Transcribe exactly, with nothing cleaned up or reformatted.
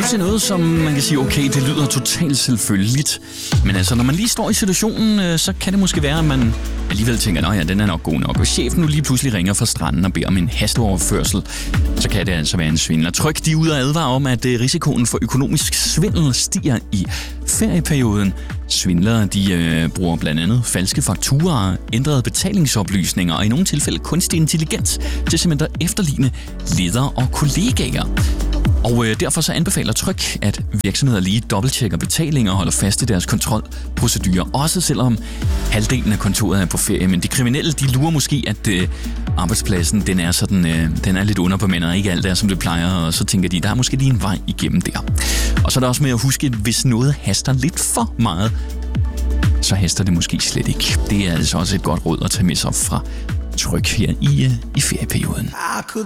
Nu til noget, som man kan sige, okay, det lyder totalt selvfølgeligt. Men altså, når man lige står i situationen, så kan det måske være, at man alligevel tænker, nå ja, den er nok god nok. Hvis chefen nu lige pludselig ringer fra stranden og beder om en hasteoverførsel, så kan det altså være en svindler. Tryg, de er ude og advare om, at risikoen for økonomisk svindel stiger i ferieperioden. Svindlere, de øh, bruger blandt andet falske fakturaer, ændrede betalingsoplysninger og i nogle tilfælde kunstig intelligens til simpelthen at efterligne ledere og kollegaer. Og øh, derfor så anbefaler Tryg, at virksomheder lige dobbelttjekker betalinger og holder fast i deres kontrolprocedurer, også selvom halvdelen af kontoret er på ferie. Men de kriminelle, de lurer måske, at øh, arbejdspladsen den er, sådan, øh, den er lidt underbemandet, og ikke alt er, som det plejer, og så tænker de, der er måske lige en vej igennem der. Og så er der også med at huske, at hvis noget haster lidt for meget, så haster det måske slet ikke. Det er altså også et godt råd at tage med sig fra Tryg her i, øh, i ferieperioden.